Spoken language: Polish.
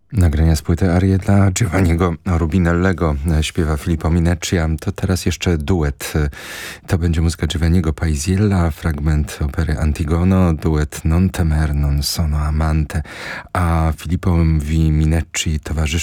Nagrania z płyty arie dla Giovanniego Rubinellego śpiewa Filippo Minecci, to teraz jeszcze duet. To będzie muzyka Giovanniego Paisiella, fragment opery Antigono, duet Non temer non sono amante, a Filippowi Minecci towarzyszy